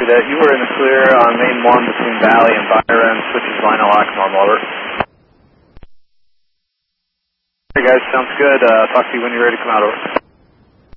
that you were in the clear on main 1 between Valley and Byron, switches line lock, normal, over. Hey guys, sounds good. Talk to you when you're ready to come out, over.